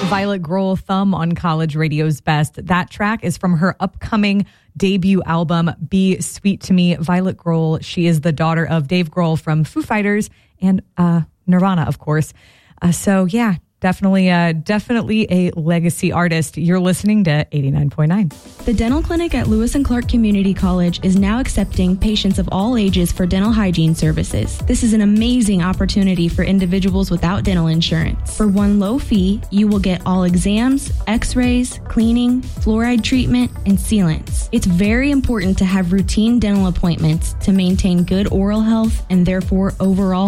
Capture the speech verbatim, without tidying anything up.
Violet Grohl, Thumb on College Radio's Best. That track is from her upcoming debut album, Be Sweet to Me. Violet Grohl, she is the daughter of Dave Grohl from Foo Fighters and uh, Nirvana, of course. Uh, so, yeah, definitely, uh, definitely a legacy artist. You're listening to eighty-nine point nine. The dental clinic at Lewis and Clark Community College is now accepting patients of all ages for dental hygiene services. This is an amazing opportunity for individuals without dental insurance. For one low fee, you will get all exams, x-rays, cleaning, fluoride treatment, and sealants. It's very important to have routine dental appointments to maintain good oral health and therefore overall